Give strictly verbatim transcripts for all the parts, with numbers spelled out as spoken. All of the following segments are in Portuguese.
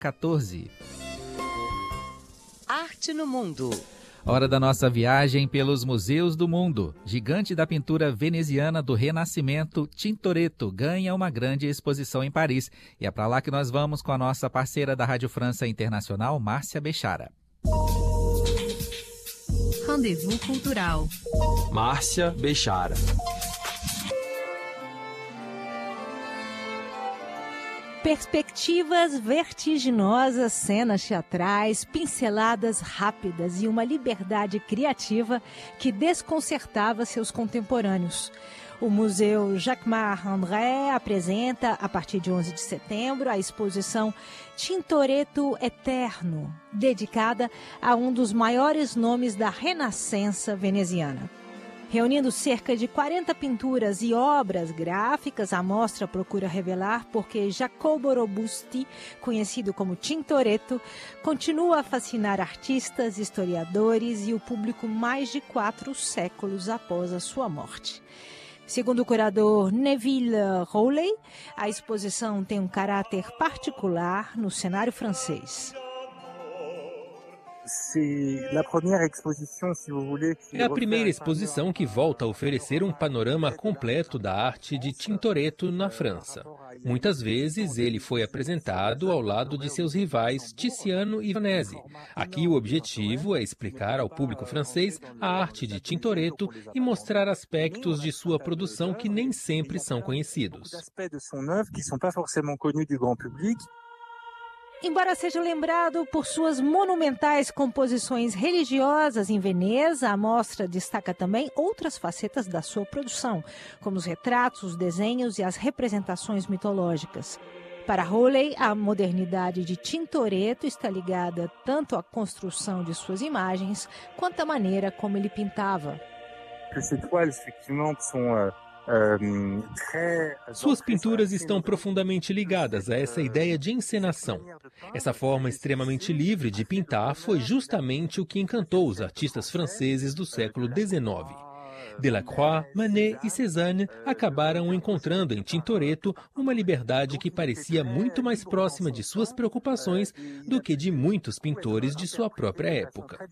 quatorze. Arte no Mundo. Hora da nossa viagem pelos museus do mundo. Gigante da pintura veneziana do Renascimento, Tintoretto, ganha uma grande exposição em Paris. E é para lá que nós vamos com a nossa parceira da Rádio França Internacional, Márcia Bechara. Rendezvous Cultural. Márcia Bechara. Perspectivas vertiginosas, cenas teatrais, pinceladas rápidas e uma liberdade criativa que desconcertava seus contemporâneos. O Museu Jacquemart André apresenta, a partir de onze de setembro, a exposição Tintoretto Eterno, dedicada a um dos maiores nomes da Renascença veneziana. Reunindo cerca de quarenta pinturas e obras gráficas, a mostra procura revelar porque Jacopo Robusti, conhecido como Tintoretto, continua a fascinar artistas, historiadores e o público mais de quatro séculos após a sua morte. Segundo o curador Neville Rowley, a exposição tem um caráter particular no cenário francês. É a primeira exposição que volta a oferecer um panorama completo da arte de Tintoretto na França. Muitas vezes ele foi apresentado ao lado de seus rivais Tiziano e Veronese. Aqui o objetivo é explicar ao público francês a arte de Tintoretto e mostrar aspectos de sua produção que nem sempre são conhecidos. Embora seja lembrado por suas monumentais composições religiosas em Veneza, a mostra destaca também outras facetas da sua produção, como os retratos, os desenhos e as representações mitológicas. Para Rowley, a modernidade de Tintoretto está ligada tanto à construção de suas imagens quanto à maneira como ele pintava. Suas pinturas estão profundamente ligadas a essa ideia de encenação. Essa forma extremamente livre de pintar foi justamente o que encantou os artistas franceses do século dezenove. Delacroix, Manet e Cézanne acabaram encontrando em Tintoretto uma liberdade que parecia muito mais próxima de suas preocupações do que de muitos pintores de sua própria época.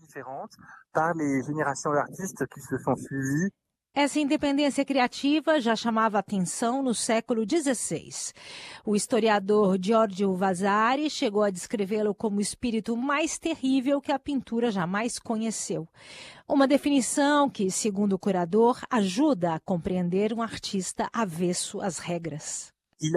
Essa independência criativa já chamava atenção no século dezesseis. O historiador Giorgio Vasari chegou a descrevê-lo como o espírito mais terrível que a pintura jamais conheceu. Uma definição que, segundo o curador, ajuda a compreender um artista avesso às regras.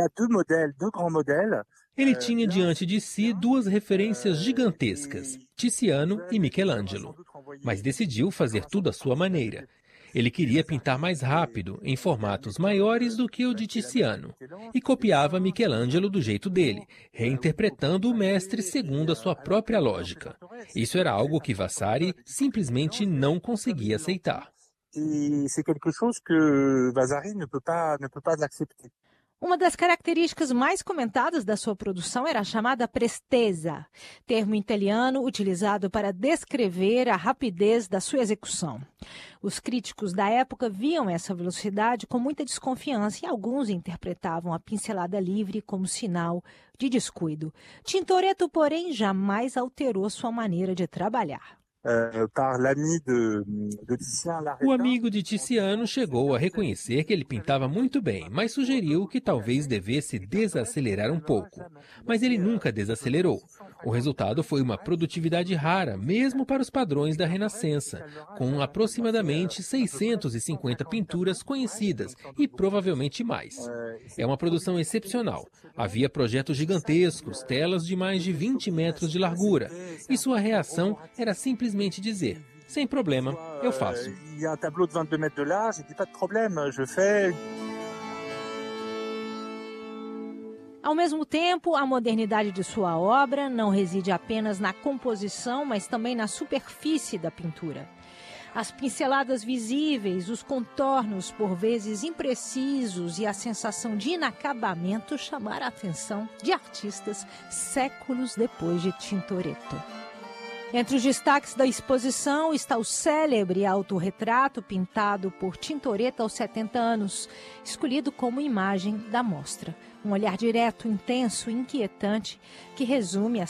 Ele tinha diante de si duas referências gigantescas, Tiziano e Michelangelo, mas decidiu fazer tudo à sua maneira. Ele queria pintar mais rápido, em formatos maiores do que o de Tiziano, e copiava Michelangelo do jeito dele, reinterpretando o mestre segundo a sua própria lógica. Isso era algo que Vasari simplesmente não conseguia aceitar. E é algo que Vasari não pode aceitar. Uma das características mais comentadas da sua produção era a chamada prestezza, termo italiano utilizado para descrever a rapidez da sua execução. Os críticos da época viam essa velocidade com muita desconfiança e alguns interpretavam a pincelada livre como sinal de descuido. Tintoretto, porém, jamais alterou sua maneira de trabalhar. O amigo de Tiziano chegou a reconhecer que ele pintava muito bem, mas sugeriu que talvez devesse desacelerar um pouco. Mas ele nunca desacelerou. O resultado foi uma produtividade rara, mesmo para os padrões da Renascença, com aproximadamente seiscentas e cinquenta pinturas conhecidas e provavelmente mais. É uma produção excepcional. Havia projetos gigantescos, telas de mais de vinte metros de largura, e sua reação era simplesmente dizer: sem problema, eu faço. Ao mesmo tempo, a modernidade de sua obra não reside apenas na composição, mas também na superfície da pintura. As pinceladas visíveis, os contornos por vezes imprecisos e a sensação de inacabamento chamaram a atenção de artistas séculos depois de Tintoretto. Entre os destaques da exposição está o célebre autorretrato pintado por Tintoretto aos setenta anos, escolhido como imagem da mostra. Um olhar direto, intenso e inquietante que resume a